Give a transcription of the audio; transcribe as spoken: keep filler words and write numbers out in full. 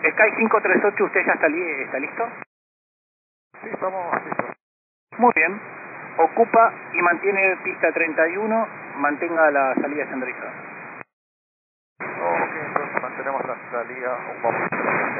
Sky cinco tres ocho, ¿usted ya está, li está listo? Sí, estamos listos. Muy bien. Ocupa y mantiene pista treinta y uno, mantenga la salida estandarizada. Ok, entonces mantenemos la salida, vamos a